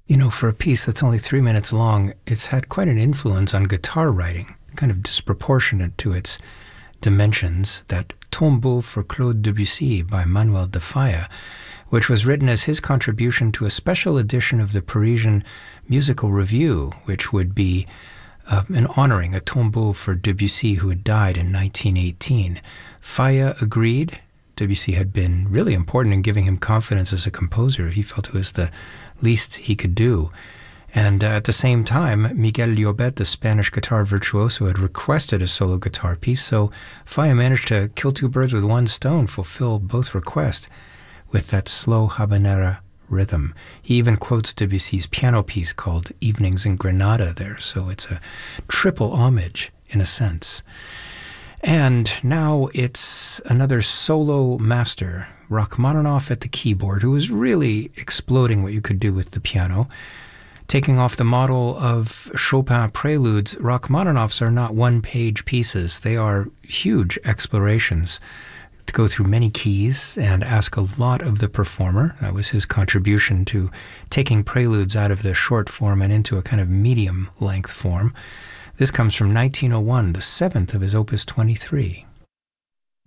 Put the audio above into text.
You know, for a piece that's only 3 minutes long, it's had quite an influence on guitar writing, kind of disproportionate to its dimensions, that Tombeau for Claude Debussy by Manuel de Falla, which was written as his contribution to a special edition of the Parisian Musical Review, which would be an honoring, a tombeau for Debussy, who had died in 1918. Falla agreed. Debussy had been really important in giving him confidence as a composer. He felt it was the least he could do. And at the same time, Miguel Llobet, the Spanish guitar virtuoso, had requested a solo guitar piece, so Falla managed to kill two birds with one stone, fulfill both requests with that slow habanera rhythm. He even quotes Debussy's piano piece called Evenings in Granada there, so it's a triple homage in a sense. And now it's another solo master, Rachmaninoff at the keyboard, who was really exploding what you could do with the piano. Taking off the model of Chopin preludes, Rachmaninoffs are not one-page pieces. They are huge explorations to go through many keys and ask a lot of the performer. That was his contribution to taking preludes out of the short form and into a kind of medium-length form. This comes from 1901, the seventh of his Opus 23.